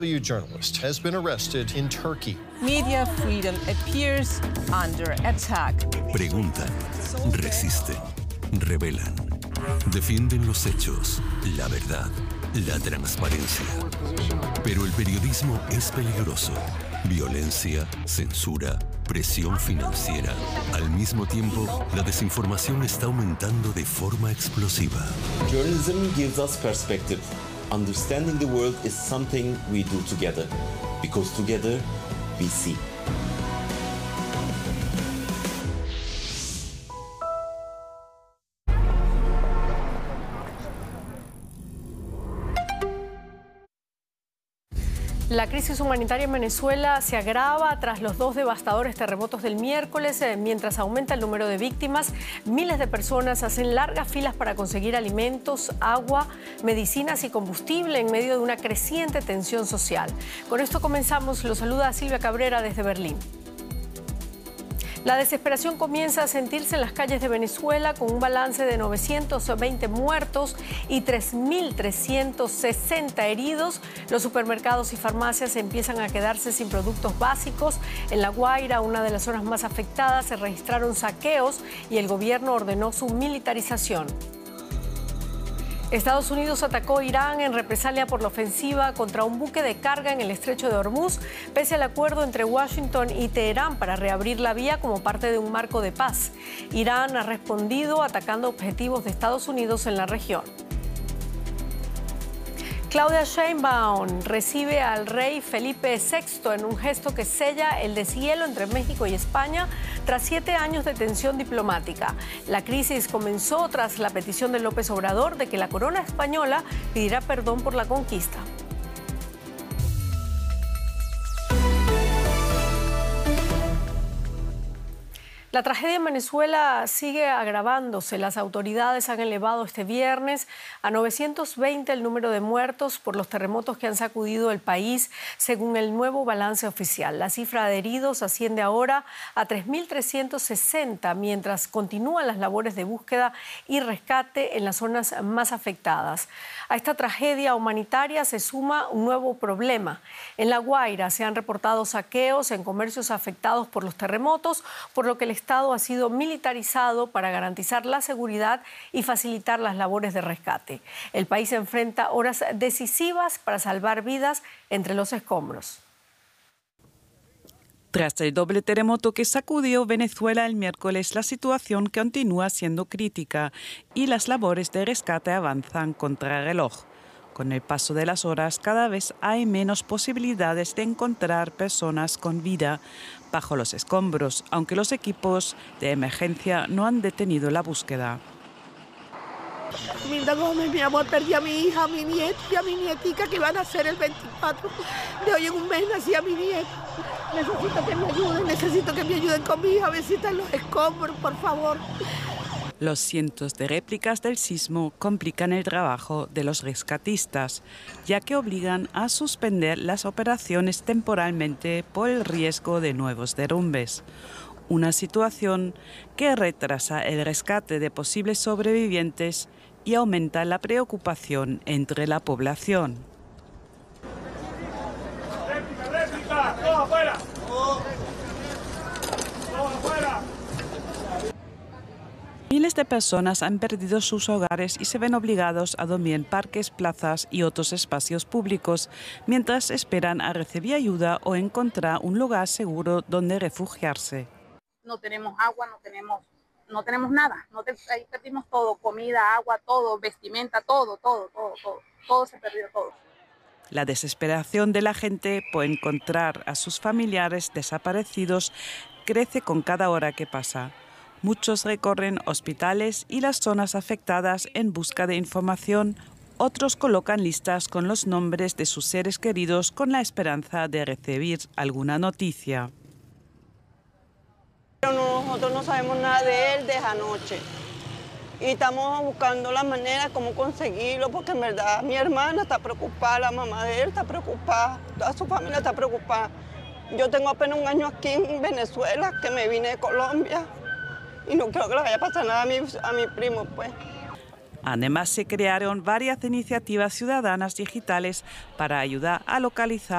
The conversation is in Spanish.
Journalist has been arrested in Turkey. Media freedom appears under attack. Preguntan, resisten, revelan, defienden los hechos, la verdad, la transparencia. Pero el periodismo es peligroso. Violencia, censura, presión financiera. Al mismo tiempo, la desinformación está aumentando de forma explosiva. Journalism gives us perspective. Understanding the world is something we do together, because together we see. La crisis humanitaria en Venezuela se agrava tras los 2 devastadores terremotos del miércoles. Mientras aumenta el número de víctimas, miles de personas hacen largas filas para conseguir alimentos, agua, medicinas y combustible en medio de una creciente tensión social. Con esto comenzamos. Los saluda Silvia Cabrera desde Berlín. La desesperación comienza a sentirse en las calles de Venezuela con un balance de 920 muertos y 3.360 heridos. Los supermercados y farmacias empiezan a quedarse sin productos básicos. En La Guaira, una de las zonas más afectadas, se registraron saqueos y el gobierno ordenó su militarización. Estados Unidos atacó a Irán en represalia por la ofensiva contra un buque de carga en el estrecho de Hormuz, pese al acuerdo entre Washington y Teherán para reabrir la vía como parte de un marco de paz. Irán ha respondido atacando objetivos de Estados Unidos en la región. Claudia Sheinbaum recibe al rey Felipe VI en un gesto que sella el deshielo entre México y España tras 7 años de tensión diplomática. La crisis comenzó tras la petición de López Obrador de que la corona española pidiera perdón por la conquista. La tragedia en Venezuela sigue agravándose. Las autoridades han elevado este viernes a 920 el número de muertos por los terremotos que han sacudido el país, según el nuevo balance oficial. La cifra de heridos asciende ahora a 3.360, mientras continúan las labores de búsqueda y rescate en las zonas más afectadas. A esta tragedia humanitaria se suma un nuevo problema. En La Guaira se han reportado saqueos en comercios afectados por los terremotos, por lo que el Estado ha sido militarizado para garantizar la seguridad y facilitar las labores de rescate. El país enfrenta horas decisivas para salvar vidas entre los escombros. Tras el doble terremoto que sacudió Venezuela el miércoles, la situación continúa siendo crítica y las labores de rescate avanzan contrarreloj. Con el paso de las horas, cada vez hay menos posibilidades de encontrar personas con vida bajo los escombros, aunque los equipos de emergencia no han detenido la búsqueda. Milda Gómez, mi amor, perdí a mi hija, a mi nieto y a mi nietica que van a nacer el 24 de hoy. En un mes nací a mi nieto. Necesito que me ayuden con mi hija, a ver si están los escombros, por favor. Los cientos de réplicas del sismo complican el trabajo de los rescatistas, ya que obligan a suspender las operaciones temporalmente por el riesgo de nuevos derrumbes. Una situación que retrasa el rescate de posibles sobrevivientes y aumenta la preocupación entre la población. ¡Réplica! ¡Todos afuera! ¡Todos afuera! Miles de personas han perdido sus hogares y se ven obligados a dormir en parques, plazas y otros espacios públicos, mientras esperan a recibir ayuda o encontrar un lugar seguro donde refugiarse. No tenemos agua, no tenemos nada. Ahí perdimos todo, comida, agua, todo, vestimenta, todo se perdió, todo. La desesperación de la gente por encontrar a sus familiares desaparecidos crece con cada hora que pasa. Muchos recorren hospitales y las zonas afectadas en busca de información. Otros colocan listas con los nombres de sus seres queridos con la esperanza de recibir alguna noticia. Nosotros no sabemos nada de él desde anoche. Y estamos buscando la manera como conseguirlo, porque en verdad mi hermana está preocupada, la mamá de él está preocupada, toda su familia está preocupada. Yo tengo apenas un año aquí en Venezuela, que me vine de Colombia. Y no creo que le vaya a pasar nada a mi primo, pues. Además, se crearon varias iniciativas ciudadanas digitales para ayudar a localizar